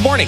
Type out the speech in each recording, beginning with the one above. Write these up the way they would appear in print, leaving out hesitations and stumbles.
Good morning.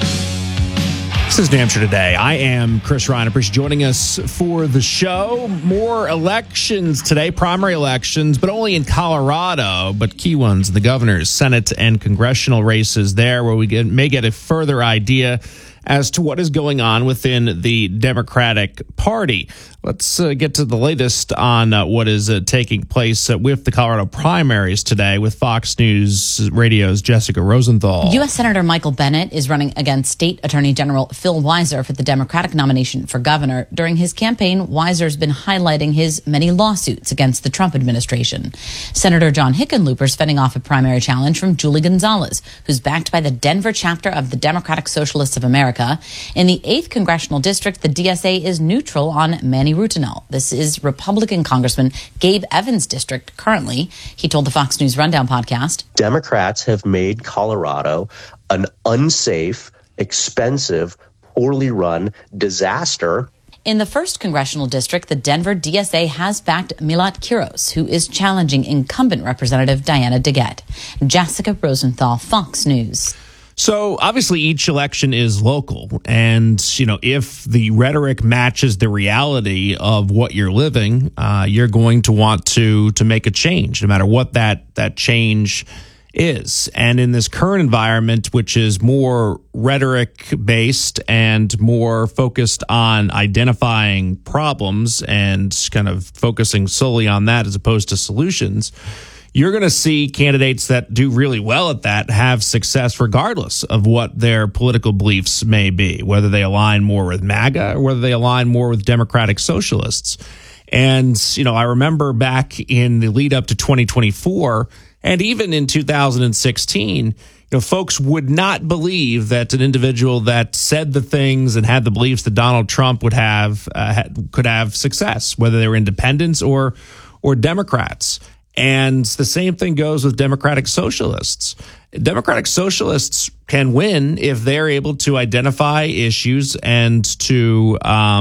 This is New Hampshire Today. I am Chris Ryan. Appreciate you joining us for the show. More elections today, primary elections, but only in Colorado, but key ones, the governor's, Senate, and congressional races there, where we may get a further idea as to what is going on within the Democratic Party. Let's get to the latest on what is taking place with the Colorado primaries today with Fox News Radio's Jessica Rosenthal. U.S. Senator Michael Bennet is running against State Attorney General Phil Weiser for the Democratic nomination for governor. During his campaign, Weiser's been highlighting his many lawsuits against the Trump administration. Senator John Hickenlooper's fending off a primary challenge from Julie Gonzalez, who's backed by the Denver chapter of the Democratic Socialists of America. In the 8th Congressional District, the DSA is neutral on Manny Rutinel. This is Republican Congressman Gabe Evans' district currently. He told the Fox News Rundown podcast, Democrats have made Colorado an unsafe, expensive, poorly run disaster. In the 1st Congressional District, the Denver DSA has backed Milat Quiros, who is challenging incumbent Representative Diana DeGette. Jessica Rosenthal, Fox News. So obviously each election is local, and if the rhetoric matches the reality of what you're living, you're going to want to make a change, no matter what that change is. And in this current environment, which is more rhetoric based and more focused on identifying problems and kind of focusing solely on that as opposed to solutions, you're going to see candidates that do really well at that have success regardless of what their political beliefs may be, whether they align more with MAGA or whether they align more with Democratic Socialists. And, I remember back in the lead up to 2024 and even in 2016, folks would not believe that an individual that said the things and had the beliefs that Donald Trump would have could have success, whether they were independents or Democrats. And the same thing goes with Democratic Socialists. Democratic Socialists can win if they're able to identify issues and to,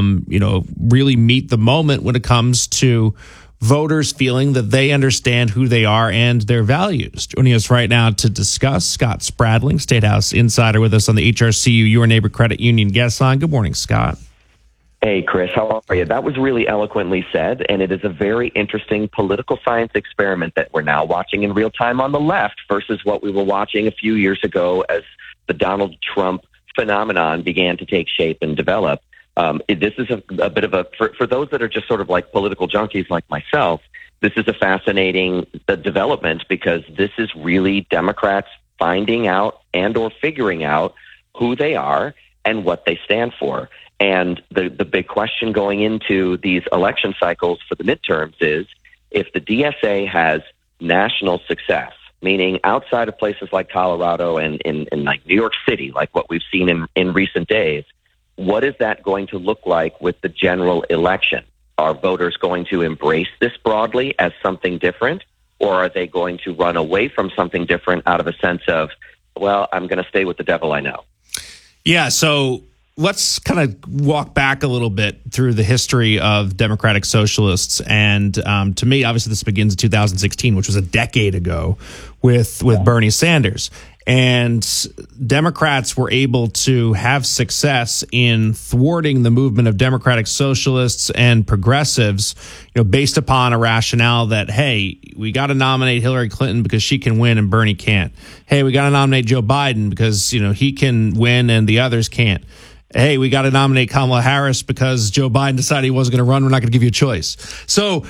really meet the moment when it comes to voters feeling that they understand who they are and their values. Joining us right now to discuss, Scott Spradling, State House Insider, with us on the HRCU Your Neighbor Credit Union guest line. Good morning, Scott. Hey, Chris, how are you? That was really eloquently said, and it is a very interesting political science experiment that we're now watching in real time on the left versus what we were watching a few years ago as the Donald Trump phenomenon began to take shape and develop. This is a bit of for those that are just sort of like political junkies like myself, this is a fascinating development because this is really Democrats finding out and or figuring out who they are and what they stand for. And the big question going into these election cycles for the midterms is if the DSA has national success, meaning outside of places like Colorado and in like New York City, like what we've seen in recent days, what is that going to look like with the general election? Are voters going to embrace this broadly as something different, or are they going to run away from something different out of a sense of, well, I'm going to stay with the devil I know? Yeah, so let's kind of walk back a little bit through the history of Democratic Socialists. And to me, obviously, this begins in 2016, which was a decade ago with Bernie Sanders. And Democrats were able to have success in thwarting the movement of Democratic Socialists and progressives, based upon a rationale that, hey, we got to nominate Hillary Clinton because she can win and Bernie can't. Hey, we got to nominate Joe Biden because, he can win and the others can't. Hey, we got to nominate Kamala Harris because Joe Biden decided he wasn't going to run. We're not going to give you a choice. So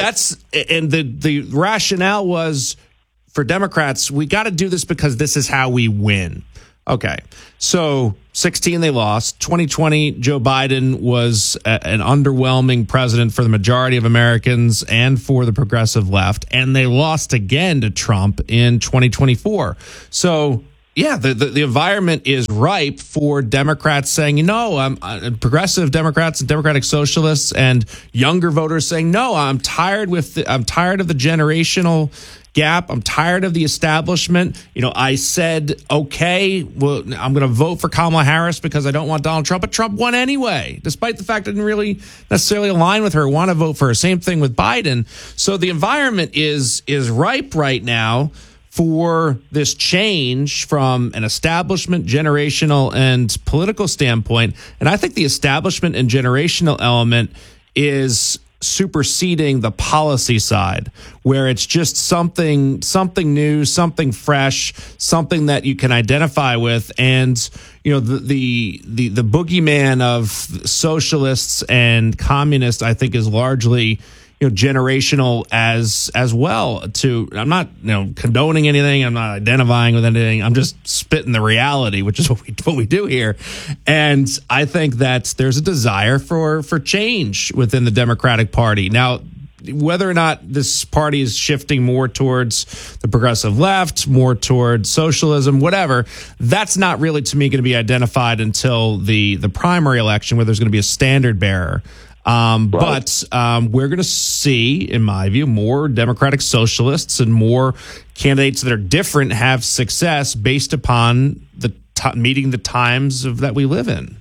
the rationale was, for Democrats, we got to do this because this is how we win. Okay, so 16 they lost. 2020, Joe Biden was an underwhelming president for the majority of Americans and for the progressive left, and they lost again to Trump in 2024. So yeah, the environment is ripe for Democrats saying, progressive Democrats and Democratic Socialists and younger voters saying, no, I'm tired of the generational gap. I'm tired of the establishment. I said, okay, well, I'm going to vote for Kamala Harris because I don't want Donald Trump, but Trump won anyway, despite the fact I didn't really necessarily align with her or want to vote for her. Same thing with Biden. So the environment is ripe right now for this change from an establishment, generational, and political standpoint. And I think the establishment and generational element is superseding the policy side, where it's just something new, something fresh, something that you can identify with. And the boogeyman of socialists and communists, I think, is largely generational as well. I'm not condoning anything. I'm not identifying with anything. I'm just spitting the reality, which is what we do here. And I think that there's a desire for change within the Democratic Party. Now, whether or not this party is shifting more towards the progressive left, more towards socialism, whatever, that's not really, to me, going to be identified until the primary election, where there's going to be a standard bearer. But we're going to see, in my view, more Democratic socialists and more candidates that are different have success based upon meeting the times that we live in.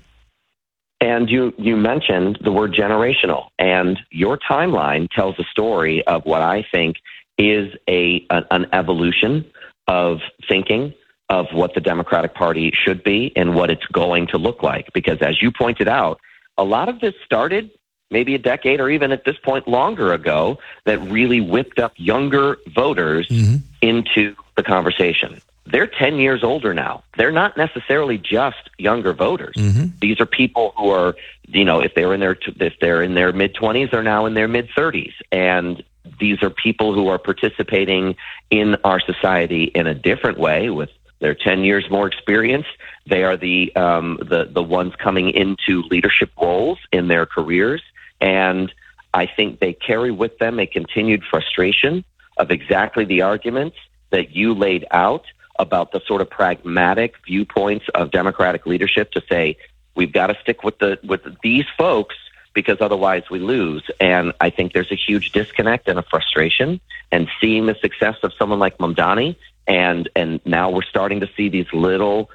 And you mentioned the word generational, and your timeline tells a story of what I think is an evolution of thinking of what the Democratic Party should be and what it's going to look like. Because as you pointed out, a lot of this started maybe a decade or even at this point longer ago, that really whipped up younger voters into the conversation. They're 10 years older now. They're not necessarily just younger voters. These are people who are, if they're in their mid-20s, they're now in their mid-30s. And these are people who are participating in our society in a different way with their 10 years more experience. They are the ones coming into leadership roles in their careers. And I think they carry with them a continued frustration of exactly the arguments that you laid out about the sort of pragmatic viewpoints of Democratic leadership, to say we've got to stick with these folks because otherwise we lose. And I think there's a huge disconnect and a frustration. And seeing the success of someone like Mamdani, and now we're starting to see these little,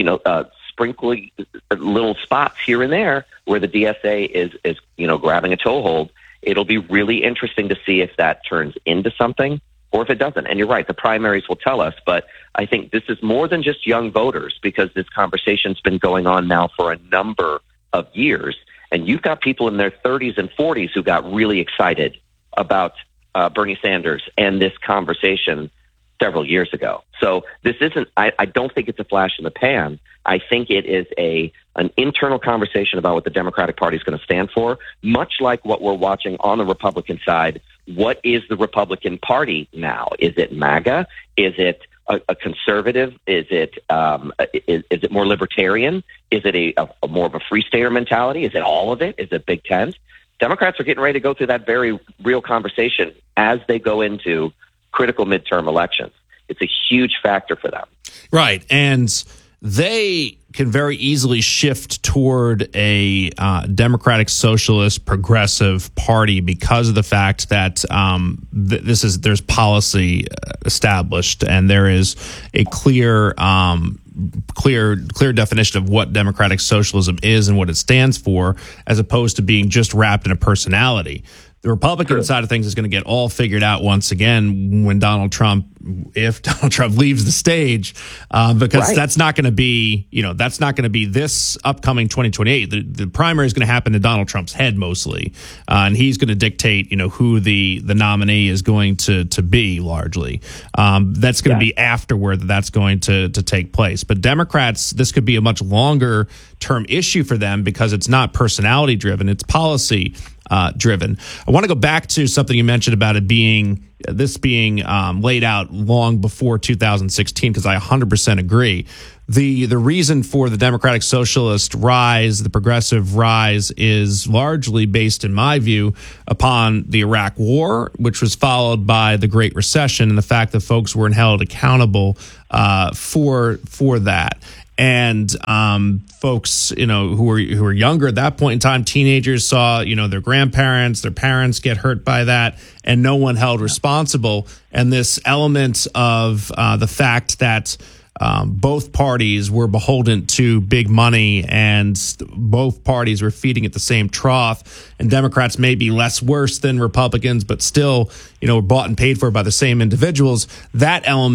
sprinkly little spots here and there where the DSA is grabbing a toehold. It'll be really interesting to see if that turns into something or if it doesn't. And you're right, the primaries will tell us, but I think this is more than just young voters, because this conversation's been going on now for a number of years. And you've got people in their 30s and 40s who got really excited about Bernie Sanders and this conversation several years ago. So this isn't, I don't think it's a flash in the pan. I think it is an internal conversation about what the Democratic Party is going to stand for, much like what we're watching on the Republican side. What is the Republican Party now? Is it MAGA? Is it a conservative? Is it more libertarian? Is it a more of a free stater mentality? Is it all of it? Is it Big Tent? Democrats are getting ready to go through that very real conversation as they go into critical midterm elections. It's a huge factor for them. Right. And they can very easily shift toward a democratic socialist progressive party because of the fact that there's policy established, and there is a clear definition of what democratic socialism is and what it stands for, as opposed to being just wrapped in a personality. The Republican side of things is going to get all figured out once again when if Donald Trump leaves the stage, because that's not going to be, that's not going to be this upcoming 2028. The primary is going to happen in Donald Trump's head mostly, and he's going to dictate, who the nominee is going to be largely. That's going to be afterward that's going to take place. But Democrats, this could be a much longer term issue for them because it's not personality driven, it's policy driven. I want to go back to something you mentioned about it being laid out long before 2016, because I 100% agree. The reason for the Democratic Socialist rise, the progressive rise, is largely based, in my view, upon the Iraq War, which was followed by the Great Recession, and the fact that folks weren't held accountable for that. And folks, who were younger at that point in time, teenagers saw, their grandparents, their parents get hurt by that, and no one held responsible. And this element of the fact that both parties were beholden to big money, and both parties were feeding at the same trough, and Democrats may be less worse than Republicans, but still, were bought and paid for by the same individuals. That element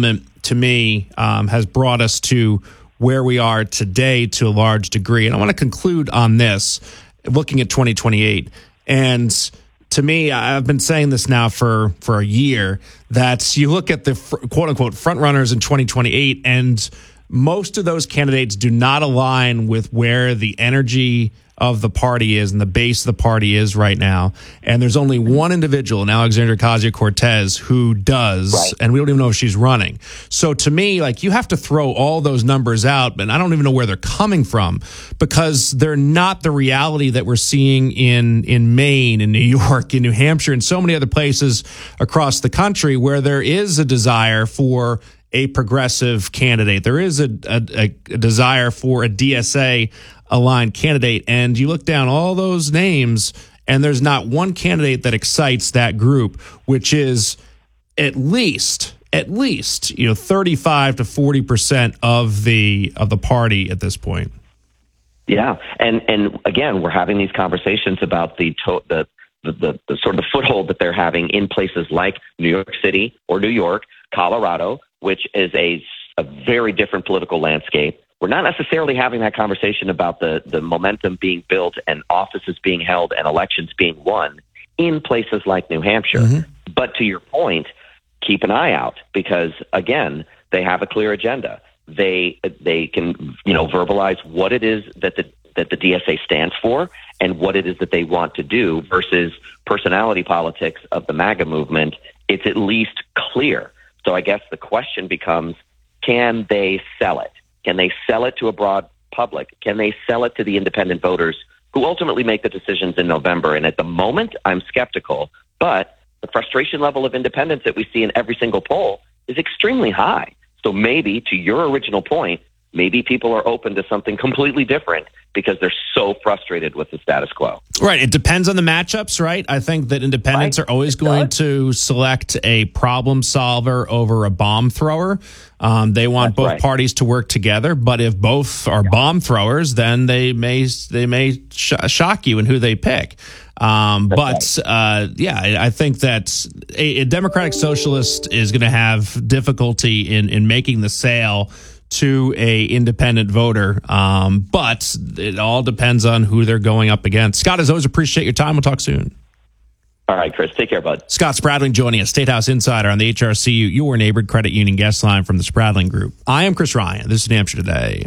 to me, has brought us to where we are today to a large degree. And I want to conclude on this, looking at 2028. And to me, I've been saying this now for a year, that you look at the quote unquote front runners in 2028, and most of those candidates do not align with where the energy of the party is and the base of the party is right now. And there's only one individual in Alexandria Ocasio-Cortez who does, right, and we don't even know if she's running. So to me, like, you have to throw all those numbers out, and I don't even know where they're coming from, because they're not the reality that we're seeing in Maine, in New York, in New Hampshire, and so many other places across the country where there is a desire for a progressive candidate. There is a desire for a DSA aligned candidate, and you look down all those names, and there's not one candidate that excites that group, which is at least 35 to 40% of the party at this point. Yeah, and again, we're having these conversations about the sort of the foothold that they're having in places like New York City or New York, Colorado, which is a very different political landscape. We're not necessarily having that conversation about the momentum being built and offices being held and elections being won in places like New Hampshire. Mm-hmm. But to your point, keep an eye out, because, again, they have a clear agenda. They can verbalize what it is that the DSA stands for and what it is that they want to do versus personality politics of the MAGA movement. It's at least clear. So I guess the question becomes, can they sell it? Can they sell it to a broad public? Can they sell it to the independent voters who ultimately make the decisions in November? And at the moment, I'm skeptical, but the frustration level of independents that we see in every single poll is extremely high. So maybe, to your original point, maybe people are open to something completely different because they're so frustrated with the status quo. Right. It depends on the matchups, right? I think that independents are always going to select a problem solver over a bomb thrower. They want both parties to work together, but if both are bomb throwers, then they may shock you in who they pick. I think that a Democratic Socialist is going to have difficulty in making the sale to a independent voter, but it all depends on who they're going up against. Scott, as always, appreciate your time. We'll talk soon. All right, Chris. Take care, bud. Scott Spradling joining us, State House Insider on the HRCU, your neighborhood credit union guest line from the Spradling Group. I am Chris Ryan. This is New Hampshire Today.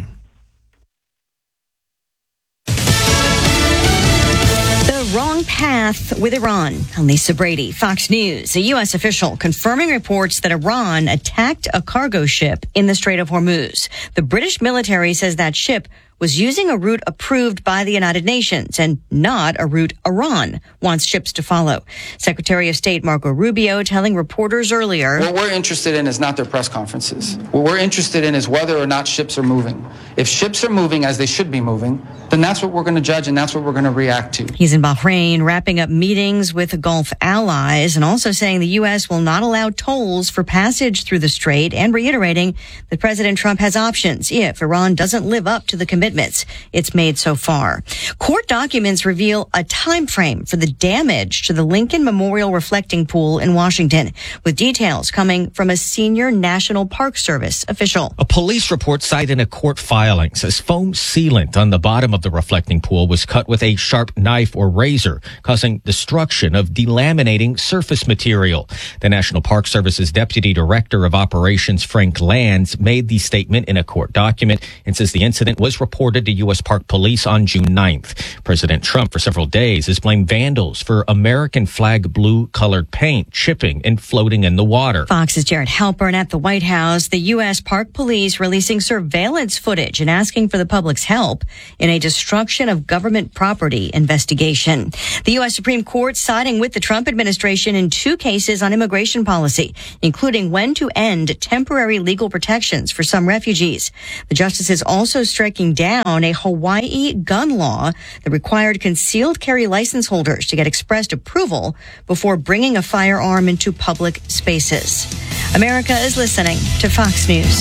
Wrong path with Iran. I'm Lisa Brady, Fox News. A U.S. official confirming reports that Iran attacked a cargo ship in the Strait of Hormuz. The British military says that ship was using a route approved by the United Nations and not a route Iran wants ships to follow. Secretary of State Marco Rubio telling reporters earlier, what we're interested in is not their press conferences. What we're interested in is whether or not ships are moving. If ships are moving as they should be moving, then that's what we're going to judge and that's what we're going to react to. He's in Bahrain wrapping up meetings with Gulf allies and also saying the U.S. will not allow tolls for passage through the strait and reiterating that President Trump has options if Iran doesn't live up to the commitments it's made so far. Court documents reveal a time frame for the damage to the Lincoln Memorial Reflecting Pool in Washington, with details coming from a senior National Park Service official. A police report cited in a court filing says foam sealant on the bottom of the reflecting pool was cut with a sharp knife or razor, causing destruction of delaminating surface material. The National Park Service's Deputy Director of Operations, Frank Lands, made the statement in a court document and says the incident was reported to U.S. Park Police on June 9th. President Trump, for several days, has blamed vandals for American flag blue-colored paint chipping and floating in the water. Fox's Jared Halpern at the White House. The U.S. Park Police releasing surveillance footage and asking for the public's help in a destruction of government property investigation. The U.S. Supreme Court siding with the Trump administration in 2 cases on immigration policy, including when to end temporary legal protections for some refugees. The justices also striking down a Hawaii gun law that required concealed carry license holders to get expressed approval before bringing a firearm into public spaces. America is listening to Fox News.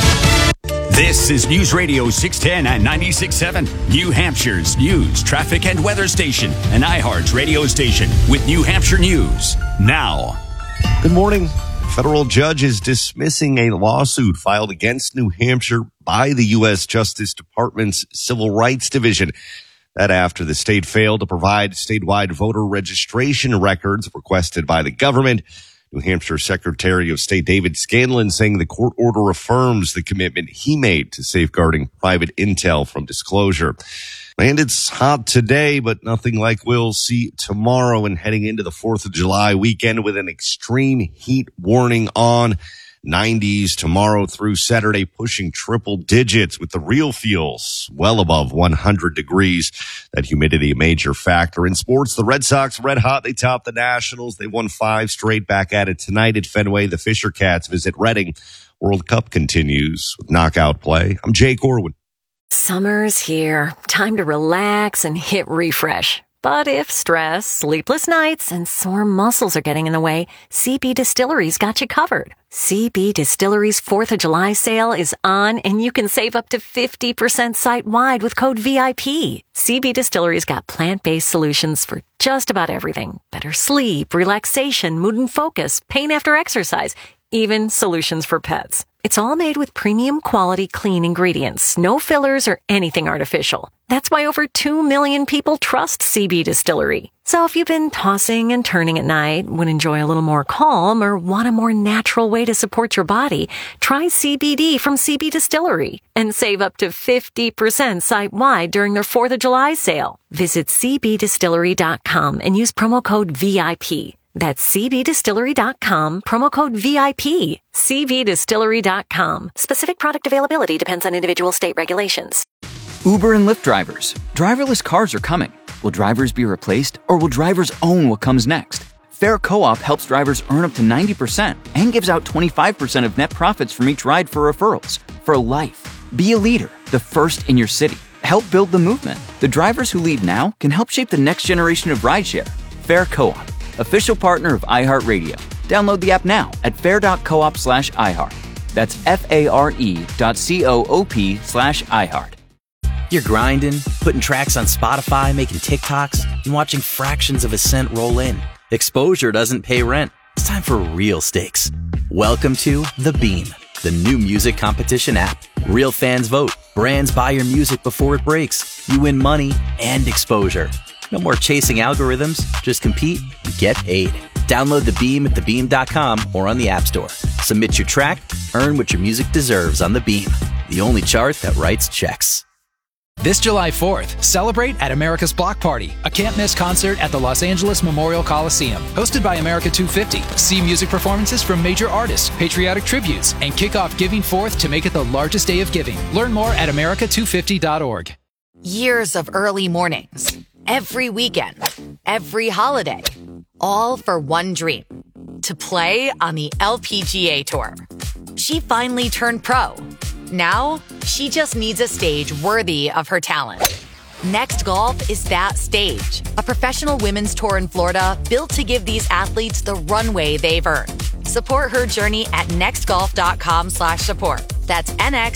This is News Radio 610 and 96.7, New Hampshire's news, traffic, and weather station, and iHeart's radio station with New Hampshire News. Now. Good morning. Federal judge is dismissing a lawsuit filed against New Hampshire by the U.S. Justice Department's Civil Rights Division. That after the state failed to provide statewide voter registration records requested by the government. New Hampshire Secretary of State David Scanlon saying the court order affirms the commitment he made to safeguarding private intel from disclosure. And it's hot today, but nothing like we'll see tomorrow, and heading into the 4th of July weekend with an extreme heat warning on. 90s tomorrow through Saturday, pushing triple digits with the real feels well above 100 degrees. That humidity a major factor. In sports, the Red Sox red hot. They topped the Nationals. They won 5 straight, back at it tonight at Fenway. The Fisher Cats visit Reading. World Cup continues with knockout play. I'm Jake Orwin. Summer's here. Time to relax and hit refresh. But if stress, sleepless nights, and sore muscles are getting in the way, CB Distillery's got you covered. CB Distillery's 4th of July sale is on, and you can save up to 50% site-wide with code VIP. CB Distillery's got plant-based solutions for just about everything. Better sleep, relaxation, mood and focus, pain after exercise, even solutions for pets. It's all made with premium quality clean ingredients, no fillers or anything artificial. That's why over 2 million people trust CB Distillery. So if you've been tossing and turning at night, would enjoy a little more calm, or want a more natural way to support your body, try CBD from CB Distillery and save up to 50% site-wide during their 4th of July sale. Visit cbdistillery.com and use promo code VIP. That's cbdistillery.com, promo code VIP. cbdistillery.com. Specific product availability depends on individual state regulations. Uber and Lyft drivers. Driverless cars are coming. Will drivers be replaced, or will drivers own what comes next? Fair Co-op helps drivers earn up to 90% and gives out 25% of net profits from each ride for referrals. For life. Be a leader, the first in your city. Help build the movement. The drivers who lead now can help shape the next generation of rideshare. Fair Co-op. Official partner of iHeartRadio. Download the app now at fair.coop/iHeart. That's FARE.coop/iHeart. You're grinding, putting tracks on Spotify, making TikToks, and watching fractions of a cent roll in. Exposure doesn't pay rent. It's time for real stakes. Welcome to The Beam, the new music competition app. Real fans vote. Brands buy your music before it breaks. You win money and exposure. No more chasing algorithms. Just compete and get paid. Download The Beam at thebeam.com or on the App Store. Submit your track, earn what your music deserves on The Beam, the only chart that writes checks. This July 4th, celebrate at America's Block Party, a can't-miss concert at the Los Angeles Memorial Coliseum. Hosted by America 250. See music performances from major artists, patriotic tributes, and kick off Giving Forth to make it the largest day of giving. Learn more at america250.org. Years of early mornings, every weekend, every holiday, all for one dream, to play on the LPGA Tour. She finally turned pro. Now, she just needs a stage worthy of her talent. Next Golf is that stage, a professional women's tour in Florida built to give these athletes the runway they've earned. Support her journey at nextgolf.com/support. That's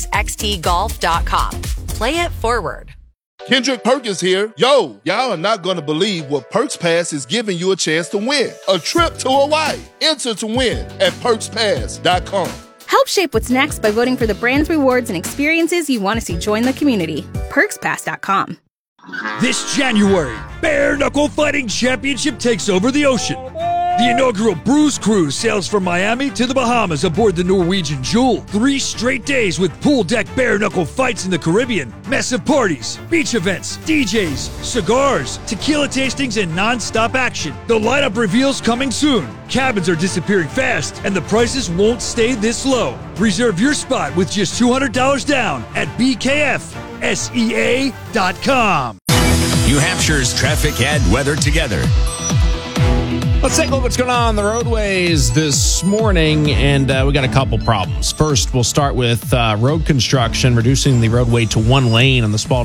nxxtgolf.com. Play it forward. Kendrick Perkins here. Yo, y'all are not going to believe what Perks Pass is giving you a chance to win. A trip to Hawaii. Enter to win at perkspass.com. Help shape what's next by voting for the brands, rewards, and experiences you want to see join the community. PerksPass.com. This January, Bare Knuckle Fighting Championship takes over the ocean. The inaugural Bruise Cruise sails from Miami to the Bahamas aboard the Norwegian Jewel. 3 straight days with pool deck bare knuckle fights in the Caribbean, massive parties, beach events, DJs, cigars, tequila tastings, and non-stop action. The lineup reveals coming soon. Cabins are disappearing fast, and the prices won't stay this low. Reserve your spot with just $200 down at BKFSEA.com. New Hampshire's traffic and weather together. Let's take a look at what's going on the roadways this morning, and we got a couple problems. First, we'll start with road construction, reducing the roadway to 1 lane on the Spalding